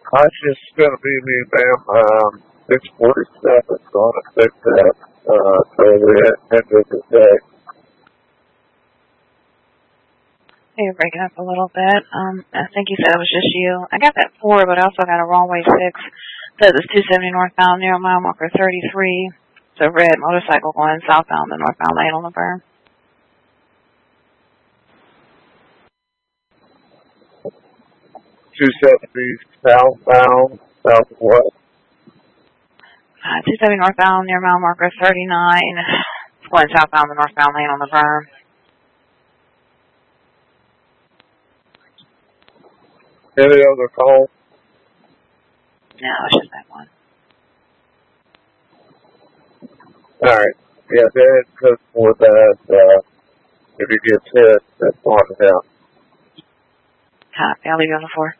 It's going to be me, ma'am. 647 is going to fix that for the end of the day. You're breaking up a little bit. I think you said it was just you. I got that 4, but I also got a wrong way 6. Says it's 270 northbound near mile marker 33. It's a red motorcycle going southbound the northbound lane on the berm. 270 southbound, southwest. 270 northbound near mile marker 39. It's going southbound the northbound lane on the berm. Any other calls? No, it's just that one. All right. Yeah, Dad could for that. If he gets hit, that's on him. Copy. I'll leave you on the 4.